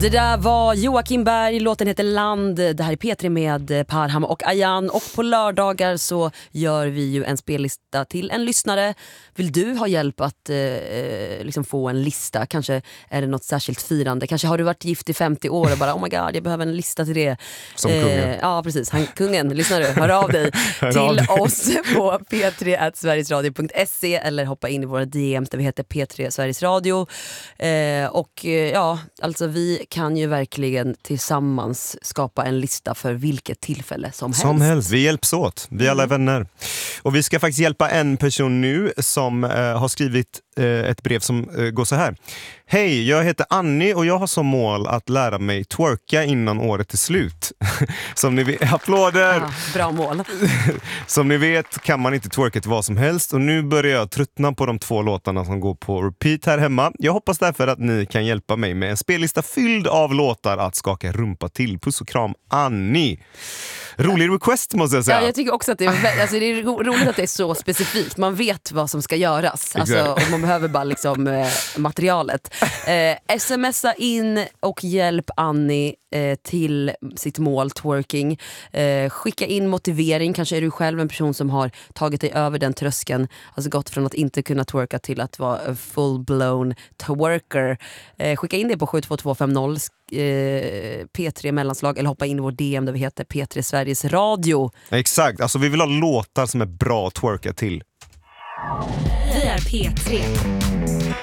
Det där var Joakim Berg, låten heter Land. Det här är P3 med Parham och Ayan. Och på lördagar så gör vi ju en spellista till en lyssnare. Vill du ha hjälp att liksom få en lista? Kanske är det något särskilt firande. Kanske har du varit gift i 50 år och bara oh my god, jag behöver en lista till det. Som kungen. Ja precis, kungen, lyssnar du? Hör av dig till oss på p3@sverigesradio.se eller hoppa in i våra DMs där vi heter P3 Sveriges Radio. Och ja, alltså vi kan ju verkligen tillsammans skapa en lista för vilket tillfälle som helst. Vi hjälps åt, vi alla är vänner. Och vi ska faktiskt hjälpa en person nu som har skrivit ett brev som går så här. Hej, jag heter Annie och jag har som mål att lära mig twerka innan året är slut. Som ni vet, applåder! Ja, bra mål. Som ni vet kan man inte twerka till vad som helst och nu börjar jag tröttna på de 2 låtarna som går på repeat här hemma. Jag hoppas därför att ni kan hjälpa mig med en spellista fylld av låtar att skaka rumpa till. Puss och kram, Annie. Rolig request måste jag säga. Ja, jag tycker också att det är roligt att det är så specifikt. Man vet vad som ska göras. Alltså, och man behöver bara liksom, materialet. Smsa in och hjälp Annie till sitt mål twerking. Skicka in motivering. Kanske är du själv en person som har tagit dig över den tröskeln. Alltså gått från att inte kunna twerka till att vara a full-blown twerker. Skicka in det på 72250 P3 mellanslag eller hoppa in i vår DM där vi heter P3 Sveriges Radio. Exakt, alltså vi vill ha låtar som är bra att twerka till. Vi är P3.